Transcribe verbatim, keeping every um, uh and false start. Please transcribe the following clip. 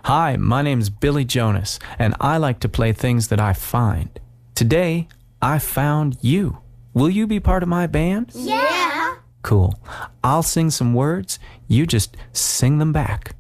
Hi, my name's Billy Jonas, and I like to play things that I find. Today, I found you. Will you be part of my band? Yeah. Cool. I'll sing some words. You just sing them back.